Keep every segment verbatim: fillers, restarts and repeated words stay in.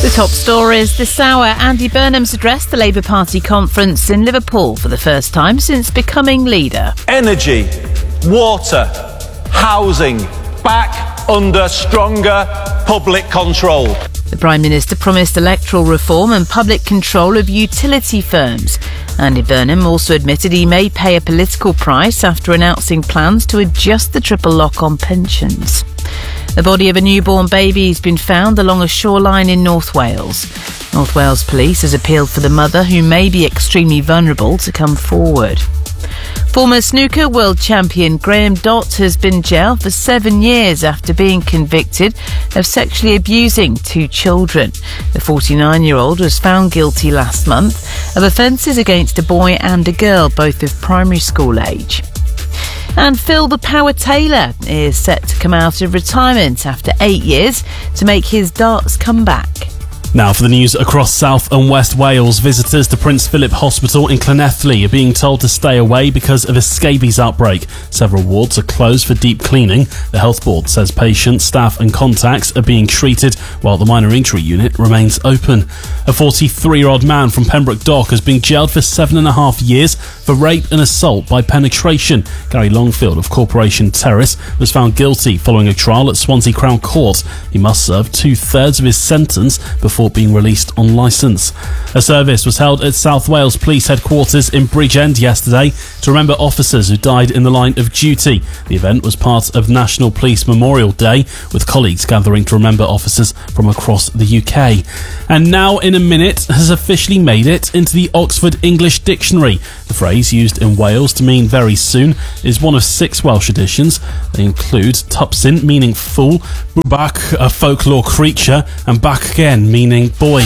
The top stories this hour. Andy Burnham's addressed the Labour Party conference in Liverpool for the first time since becoming leader. Energy, water, housing, back under stronger public control. The Prime Minister promised electoral reform and public control of utility firms. Andy Burnham also admitted he may pay a political price after announcing plans to adjust the triple lock on pensions. The body of a newborn baby has been found along a shoreline in North Wales. North Wales Police has appealed for the mother, who may be extremely vulnerable, to come forward. Former snooker world champion Graham Dott has been jailed for seven years after being convicted of sexually abusing two children. The forty-nine-year-old was found guilty last month of offences against a boy and a girl, both of primary school age. And Phil the Power Taylor is set to come out of retirement after eight years to make his darts comeback. Now for the news across South and West Wales. Visitors to Prince Philip Hospital in Llanelli are being told to stay away because of a scabies outbreak. Several wards are closed for deep cleaning. The Health Board says patients, staff and contacts are being treated while the minor injury unit remains open. A forty-three-year-old man from Pembroke Dock has been jailed for seven and a half years for rape and assault by penetration. Gary Longfield of Corporation Terrace was found guilty following a trial at Swansea Crown Court. He must serve two-thirds of his sentence before being released on licence. A service was held at South Wales Police Headquarters in Bridgend yesterday to remember officers who died in the line of duty. The event was part of National Police Memorial Day, with colleagues gathering to remember officers from across the U K. And Now in a Minute has officially made it into the Oxford English Dictionary. The phrase, used in Wales to mean very soon, is one of six Welsh editions. They include tupsin, meaning fool, bwbach, a folklore creature, and back again, meaning boy.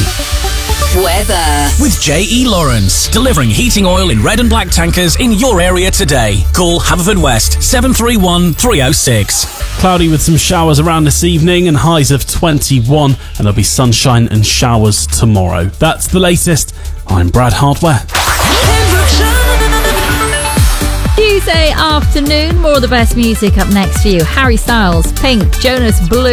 Weather with J E Lawrence, delivering heating oil in red and black tankers in your area today. Call Haverfordwest seven three one, three oh six. Cloudy with some showers around this evening and highs of twenty-one, and there'll be sunshine and showers tomorrow. That's the latest. I'm Brad Hardware. Tuesday afternoon, more of the best music up next for you. Harry Styles, Pink, Jonas Blue.